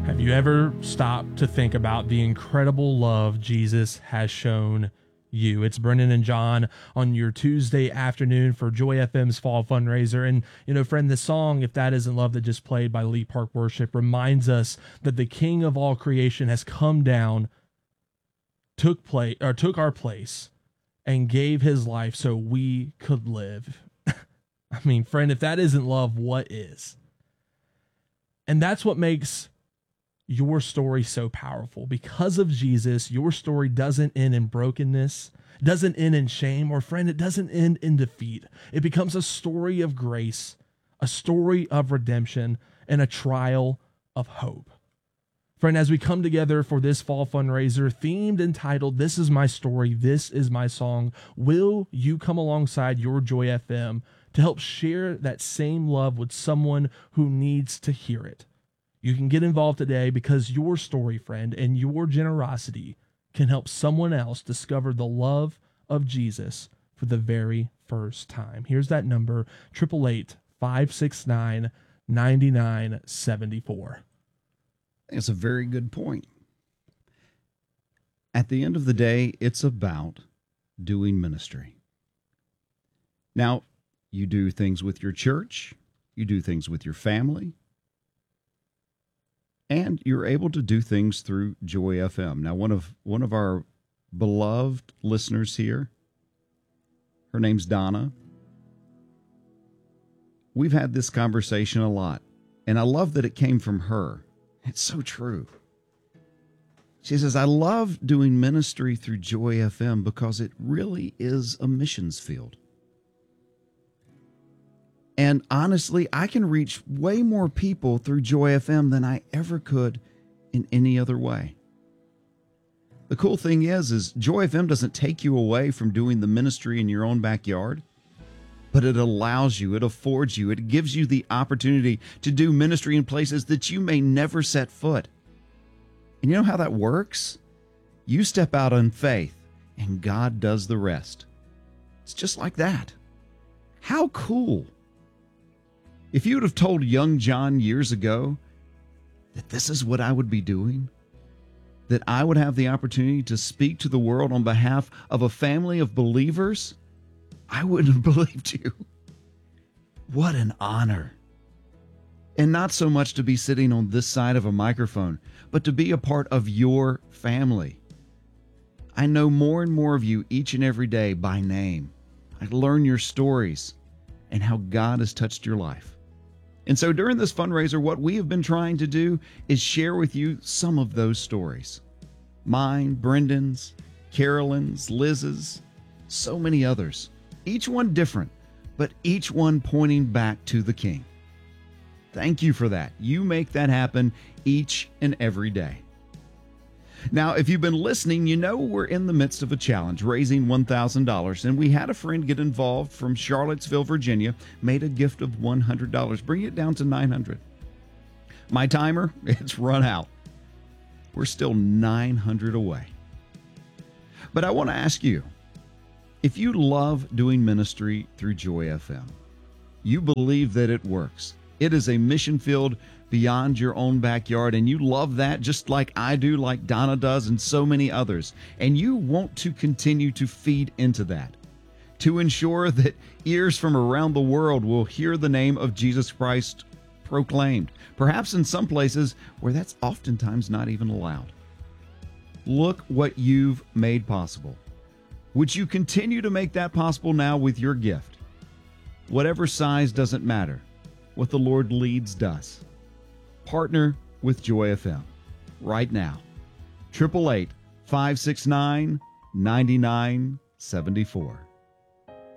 Have you ever stopped to think about the incredible love Jesus has shown you? It's Brendan and John on your Tuesday afternoon for Joy FM's Fall Fundraiser. And, friend, the song, If That Isn't Love, that just played by Lee Park Worship reminds us that the King of all creation has come down, took our place, and gave his life so we could live. I mean, friend, if that isn't love, what is? And that's what makes your story so powerful. Because of Jesus, your story doesn't end in brokenness, doesn't end in shame, or friend, it doesn't end in defeat. It becomes a story of grace, a story of redemption, and a trial of hope. Friend, as we come together for this fall fundraiser, themed and titled, This Is My Story, This Is My Song, will you come alongside your Joy FM to help share that same love with someone who needs to hear it? You can get involved today because your story, friend, and your generosity can help someone else discover the love of Jesus for the very first time. Here's that number, 888-569-9974. It's a very good point. At the end of the day, it's about doing ministry. Now, you do things with your church, you do things with your family, and you're able to do things through Joy FM. Now, one of our beloved listeners here, her name's Donna. We've had this conversation a lot, and I love that it came from her. It's so true. She says, I love doing ministry through Joy FM because it really is a missions field. And honestly, I can reach way more people through Joy FM than I ever could in any other way. The cool thing is Joy FM doesn't take you away from doing the ministry in your own backyard, but it allows you, it affords you, it gives you the opportunity to do ministry in places that you may never set foot. And you know how that works? You step out in faith, and God does the rest. It's just like that. How cool. If you would have told young John years ago that this is what I would be doing, that I would have the opportunity to speak to the world on behalf of a family of believers, I wouldn't have believed you. What an honor. And not so much to be sitting on this side of a microphone, but to be a part of your family. I know more and more of you each and every day by name. I learn your stories and how God has touched your life. And so during this fundraiser, what we have been trying to do is share with you some of those stories. Mine, Brendan's, Carolyn's, Liz's, so many others. Each one different, but each one pointing back to the King. Thank you for that. You make that happen each and every day. Now, if you've been listening, you know we're in the midst of a challenge, raising $1,000, and we had a friend get involved from Charlottesville, Virginia, made a gift of $100, bring it down to $900. My timer, it's run out. We're still $900 away. But I want to ask you, if you love doing ministry through Joy FM, you believe that it works. It is a mission field beyond your own backyard, and you love that just like I do, like Donna does, and so many others. And you want to continue to feed into that, to ensure that ears from around the world will hear the name of Jesus Christ proclaimed, perhaps in some places where that's oftentimes not even allowed. Look what you've made possible. Would you continue to make that possible now with your gift? Whatever size doesn't matter. What the Lord leads does. Partner with Joy FM right now. 888-569-9974.